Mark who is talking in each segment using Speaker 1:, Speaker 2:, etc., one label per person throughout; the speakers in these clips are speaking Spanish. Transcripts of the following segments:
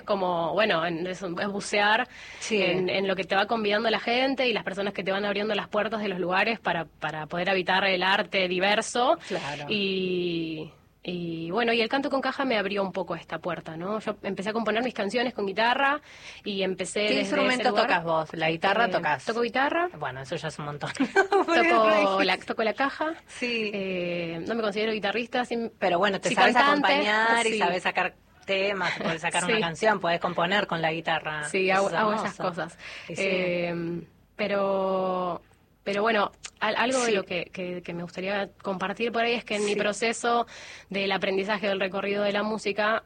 Speaker 1: como, bueno, es bucear en lo que te va convidando la gente y las personas que te van abriendo las puertas de los lugares para poder habitar el arte diverso.
Speaker 2: Claro.
Speaker 1: Y bueno, y el canto con caja me abrió un poco esta puerta, ¿no? Yo empecé a componer mis canciones con guitarra y empecé
Speaker 2: ¿Qué
Speaker 1: desde
Speaker 2: instrumento
Speaker 1: ese lugar.
Speaker 2: tocas vos? ¿La guitarra tocas?
Speaker 1: Toco guitarra.
Speaker 2: Bueno, eso ya es un montón.
Speaker 1: Toco la caja.
Speaker 2: Sí.
Speaker 1: No me considero guitarrista.
Speaker 2: Pero bueno, te
Speaker 1: sí,
Speaker 2: sabes
Speaker 1: cantante,
Speaker 2: acompañar y
Speaker 1: sí.
Speaker 2: sabes sacar temas, podés sacar una canción, podés componer con la guitarra.
Speaker 1: Sí, hago esas cosas.
Speaker 2: Sí.
Speaker 1: Pero bueno, algo de lo que me gustaría compartir por ahí es que en mi proceso del aprendizaje del recorrido de la música,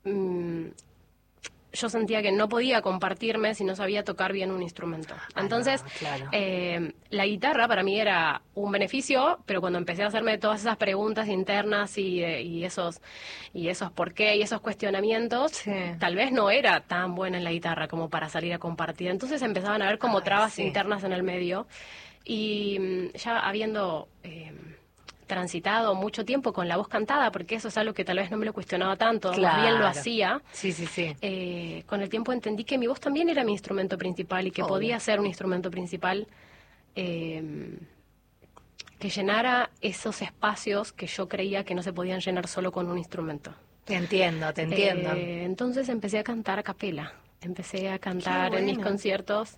Speaker 1: yo sentía que no podía compartirme si no sabía tocar bien un instrumento. Entonces, la guitarra para mí era un beneficio, pero cuando empecé a hacerme todas esas preguntas internas y esos por qué y esos cuestionamientos, tal vez no era tan buena en la guitarra como para salir a compartir. Entonces empezaban a haber como trabas internas en el medio. Y ya habiendo transitado mucho tiempo con la voz cantada, porque eso es algo que tal vez no me lo cuestionaba tanto, más bien lo hacía. Con el tiempo entendí que mi voz también era mi instrumento principal y que podía ser un instrumento principal que llenara esos espacios que yo creía que no se podían llenar solo con un instrumento.
Speaker 2: Te entiendo.
Speaker 1: Entonces empecé a cantar a capela, empecé a cantar en mis conciertos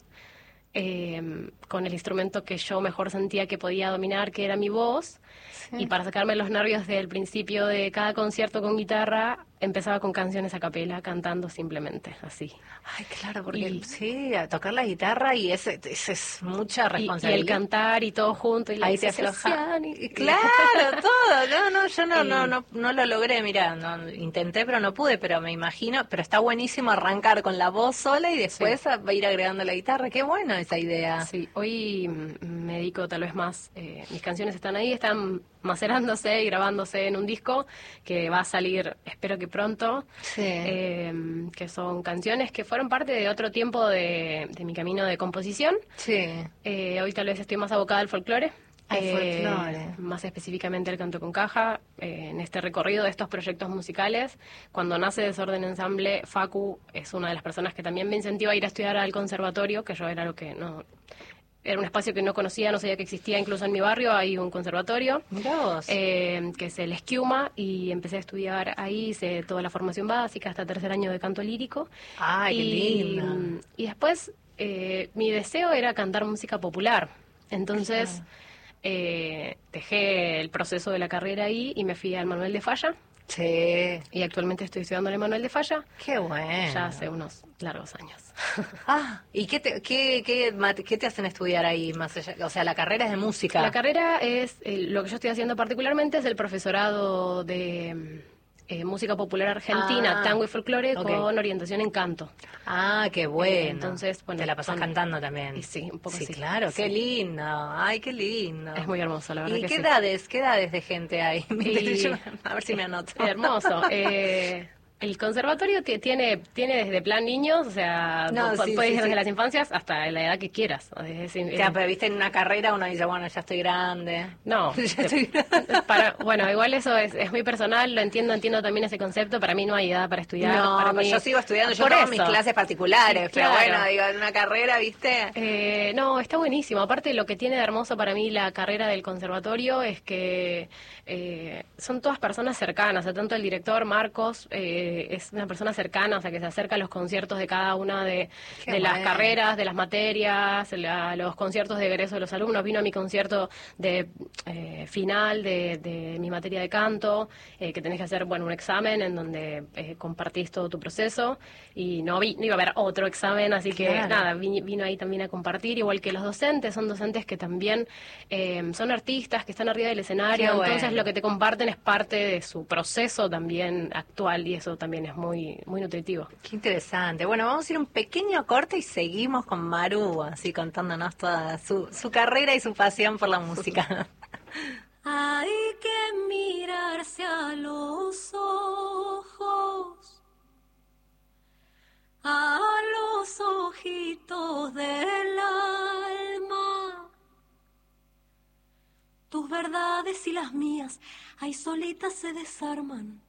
Speaker 1: con el instrumento que yo mejor sentía que podía dominar, que era mi voz, y para sacarme los nervios del principio de cada concierto con guitarra, empezaba con canciones a capela, cantando simplemente, así.
Speaker 2: Ay, claro, porque a tocar la guitarra y ese es mucha responsabilidad.
Speaker 1: Y el cantar y todo junto, y
Speaker 2: ahí te afloja. Claro, todo. Yo no lo logré, mira, intenté pero no pude, pero me imagino, pero está buenísimo arrancar con la voz sola y después va a ir agregando la guitarra. Qué bueno esa idea.
Speaker 1: Sí, hoy me dedico tal vez más, mis canciones están ahí, están macerándose y grabándose en un disco que va a salir, espero que pronto, que son canciones que fueron parte de otro tiempo de mi camino de composición. Hoy tal vez estoy más abocada al folclore. Más específicamente al canto con caja, en este recorrido de estos proyectos musicales. Cuando nace Desorden Ensamble, Facu es una de las personas que también me incentiva a ir a estudiar al conservatorio, que yo era lo que no... Era un espacio que no conocía, no sabía que existía, incluso en mi barrio hay un conservatorio, que es el Esquiuma, y empecé a estudiar ahí, hice toda la formación básica hasta tercer año de canto lírico.
Speaker 2: ¡Ay, qué lindo!
Speaker 1: Y después mi deseo era cantar música popular, entonces dejé el proceso de la carrera ahí y me fui al Manuel de Falla. Y actualmente estoy estudiando en el Manuel de Falla.
Speaker 2: ¡Qué bueno!
Speaker 1: Ya hace unos largos años.
Speaker 2: ¿Y qué te hacen estudiar ahí más allá? O sea, la carrera es de música.
Speaker 1: La carrera es, lo que yo estoy haciendo particularmente es el profesorado de música popular argentina, tango y folclore con orientación en canto.
Speaker 2: Qué bueno.
Speaker 1: Entonces, bueno,
Speaker 2: te la pasas cantando también.
Speaker 1: Y sí, un poco así.
Speaker 2: Claro, qué lindo. Ay, qué lindo.
Speaker 1: Es muy hermoso, la verdad.
Speaker 2: ¿Y qué edades de gente hay? A ver si me anoto.
Speaker 1: Hermoso. El conservatorio tiene desde plan niños, o sea, puedes ir desde las infancias hasta la edad que quieras.
Speaker 2: Pero viste, en una carrera uno dice, bueno, ya estoy grande.
Speaker 1: No, bueno, igual eso es muy personal, lo entiendo también ese concepto. Para mí no hay edad para estudiar.
Speaker 2: No, yo sigo estudiando, yo tomo mis clases particulares, pero bueno, digo, en una carrera, ¿viste?
Speaker 1: No, está buenísimo. Aparte, lo que tiene de hermoso para mí la carrera del conservatorio es que son todas personas cercanas, o sea, tanto el director, Marcos, es una persona cercana, o sea, que se acerca a los conciertos de cada una de las carreras, de las materias, a los conciertos de egreso de los alumnos. Vino a mi concierto de final de mi materia de canto, que tenés que hacer, un examen en donde compartís todo tu proceso, y no iba a haber otro examen, así que nada, vino ahí también a compartir, igual que los docentes, son docentes que también son artistas, que están arriba del escenario, entonces lo que te comparten es parte de su proceso también actual, y eso también es muy, muy nutritivo.
Speaker 2: Qué interesante. Bueno, vamos a ir un pequeño corte y seguimos con Maru, así contándonos toda su carrera y su pasión por la música.
Speaker 3: Hay que mirarse a los ojos, a los ojitos del alma. Tus verdades y las mías ahí solitas se desarman.